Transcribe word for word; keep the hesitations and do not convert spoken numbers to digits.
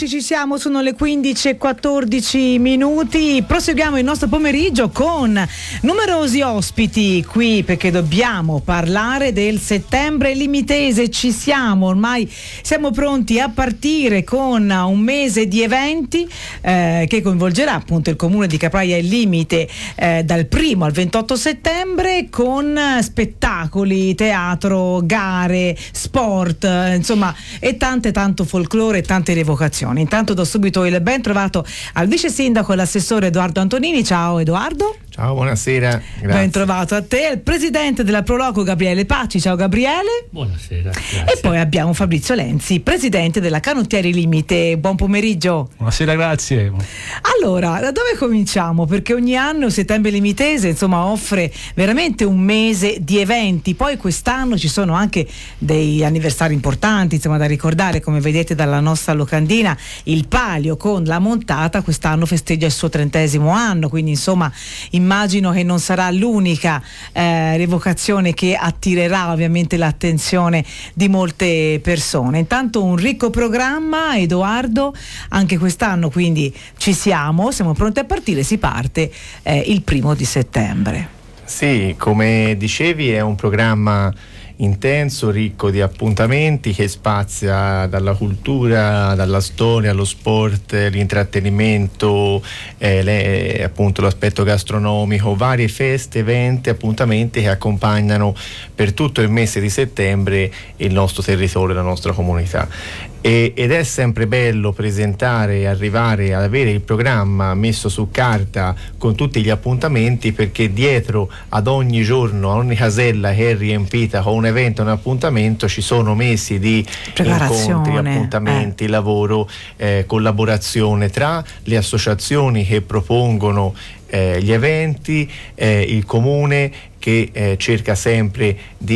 Eccoci, ci siamo, sono le quindici e quattordici minuti. Proseguiamo il nostro pomeriggio con numerosi ospiti qui perché dobbiamo parlare del settembre limitese. Ci siamo, ormai siamo pronti a partire con un mese di eventi eh, che coinvolgerà appunto il comune di Capraia e Limite eh, dal primo al ventotto settembre, con spettacoli, teatro, gare, sport, eh, insomma, e tante tanto folklore e tante rievocazioni. Intanto do subito il ben trovato al vice sindaco e l'assessore Edoardo Antonini. Ciao Edoardo. Ciao, buonasera. Grazie. Ben trovato a te, al presidente della Proloco Gabriele Pacci. Ciao Gabriele. Buonasera. Grazie. E poi abbiamo Fabrizio Lenzi, presidente della Canottieri Limite. Buon pomeriggio. Buonasera, grazie. Allora, da dove cominciamo? Perché ogni anno Settembre Limitese insomma offre veramente un mese di eventi. Poi quest'anno ci sono anche dei anniversari importanti insomma da ricordare, come vedete dalla nostra locandina. Il Palio con la Montata quest'anno festeggia il suo trentesimo anno, quindi insomma immagino che non sarà l'unica eh, rievocazione che attirerà ovviamente l'attenzione di molte persone. Intanto un ricco programma, Edoardo, anche quest'anno, quindi ci siamo, siamo pronti a partire, si parte eh, il primo di settembre. Sì, come dicevi è un programma intenso, ricco di appuntamenti che spazia dalla cultura, dalla storia, allo sport, l'intrattenimento, eh, le, appunto l'aspetto gastronomico, varie feste, eventi, appuntamenti che accompagnano per tutto il mese di settembre il nostro territorio, la nostra comunità. E, ed è sempre bello presentare e arrivare ad avere il programma messo su carta con tutti gli appuntamenti, perché dietro ad ogni giorno, a ogni casella che è riempita con un evento, un appuntamento, ci sono mesi di incontri, appuntamenti, eh. lavoro, eh, collaborazione tra le associazioni che propongono eh, gli eventi, eh, il comune che eh, cerca sempre di